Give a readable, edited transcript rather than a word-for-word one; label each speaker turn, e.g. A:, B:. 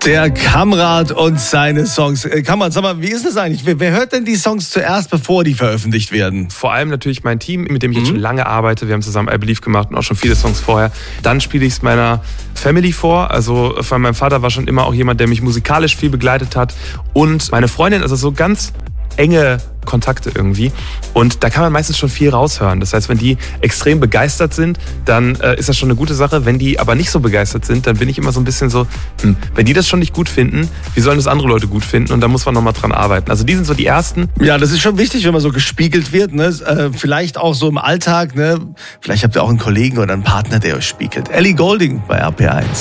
A: Der Kamrat und seine Songs. Kamrat, sag mal, wie ist das eigentlich? Wer hört denn die Songs zuerst, bevor die veröffentlicht werden?
B: Vor allem natürlich mein Team, mit dem ich jetzt schon lange arbeite. Wir haben zusammen I Believe gemacht und auch schon viele Songs vorher. Dann spiele ich es meiner Family vor. Also von meinem Vater war schon immer auch jemand, der mich musikalisch viel begleitet hat. Und meine Freundin, also so ganz enge Kontakte irgendwie. Und da kann man meistens schon viel raushören. Das heißt, wenn die extrem begeistert sind, dann ist das schon eine gute Sache. Wenn die aber nicht so begeistert sind, dann bin ich immer so ein bisschen so, wenn die das schon nicht gut finden, wie sollen das andere Leute gut finden? Und da muss man nochmal dran arbeiten. Also die sind so die ersten.
A: Ja, das ist schon wichtig, wenn man so gespiegelt wird. Ne? Vielleicht auch so im Alltag. Ne? Vielleicht habt ihr auch einen Kollegen oder einen Partner, der euch spiegelt. Ellie Goulding bei RPR1.